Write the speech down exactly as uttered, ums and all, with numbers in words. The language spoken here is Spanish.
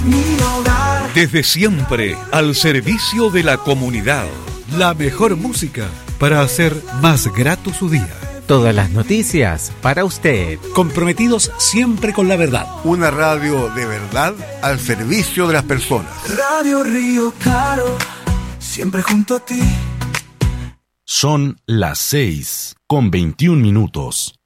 mi hogar. Desde siempre, al servicio de la comunidad. La mejor música para hacer más grato su día. Todas las noticias para usted. Comprometidos siempre con la verdad. Una radio de verdad al servicio de las personas. Radio Río Claro, siempre junto a ti. Son las seis con veintiún minutos.